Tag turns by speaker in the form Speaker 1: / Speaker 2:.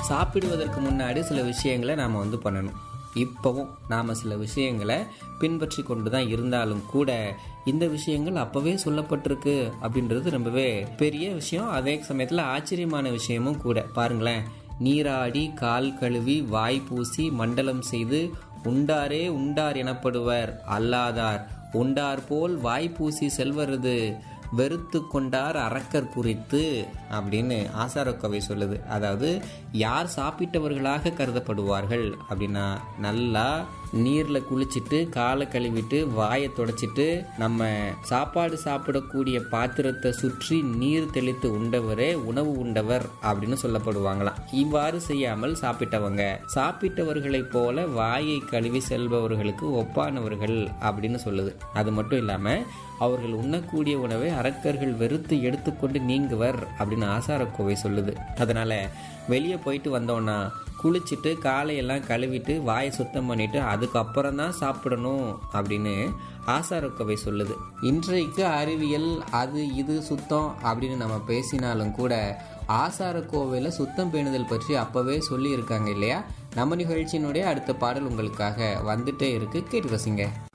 Speaker 1: சாப்பிடுவதற்கு முன்னாடி சில விஷயங்களை நாம் பண்ணணும். இப்போவும் நாம் சில விஷயங்களை பின்பற்றி கொண்டு தான் இருந்தாலும் கூட இந்த விஷயங்கள் அப்போவே சொல்லப்பட்டிருக்கு அப்படின்றது ரொம்பவே பெரிய விஷயம். அதே சமயத்தில் ஆச்சரியமான விஷயமும் கூட. பாருங்களேன், நீராடி கால் கழுவி வாய் பூசி மண்டலம் செய்து உண்டாரே உண்டார் எனப்படுவர் அல்லாதார் உண்டார் போல் வாய் பூசி செல்வரது வெறுத்து கொண்டார் அரக்கர் குறித்து அப்படின்னு ஆசாரக்கோவை சொல்லுது. அதாவது யார் சாப்பிட்டவர்களாக கருதப்படுவார்கள் அப்படின்னா, நல்லா நீரில் குளிச்சுட்டு காலை கழுவிட்டு வாயை தொடச்சிட்டு நம்ம சாப்பாடு சாப்பிடக்கூடிய பாத்திரத்தை சுற்றி நீர் தெளித்து உண்டவரே உணவு உண்டவர் அப்படின்னு சொல்லப்படுவாங்களாம். இவ்வாறு செய்யாமல் சாப்பிட்டவர்களைப் போல வாயை கழுவி செல்பவர்களுக்கு ஒப்பானவர்கள் அப்படின்னு சொல்லுது. அது மட்டும் இல்லாம அவர்கள் உண்ணக்கூடிய உணவை அரக்கர்கள் வெறுத்து எடுத்துக்கொண்டு நீங்குவர் அப்படின்னு ஆசாரக்கோவை சொல்லுது. அதனால வெளியே போயிட்டு வந்தோம்னா குளிச்சுட்டு காலையெல்லாம் கழுவிட்டு வாயை சுத்தம் பண்ணிட்டு அதுக்கப்புறம் தான் சாப்பிடணும் அப்படின்னு ஆசாரக்கோவை சொல்லுது. இன்றைக்கு அறிவியல் அது இது சுத்தம் அப்படின்னு நம்ம பேசினாலும் கூட ஆசாரக்கோவையில் சுத்தம் பேணுதல் பற்றி அப்பவே சொல்லி இருக்காங்க இல்லையா? நம்ம நிகழ்ச்சியினுடைய அடுத்த பாடல் உங்களுக்காக வந்துட்டே இருக்கு, கேட்டு ரசிங்க.